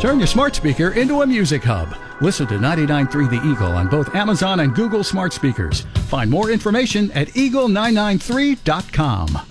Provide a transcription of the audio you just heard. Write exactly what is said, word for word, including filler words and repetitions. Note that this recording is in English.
Turn your smart speaker into a music hub. Listen to ninety-nine point three The Eagle on both Amazon and Google smart speakers. Find more information at eagle nine nine three dot com.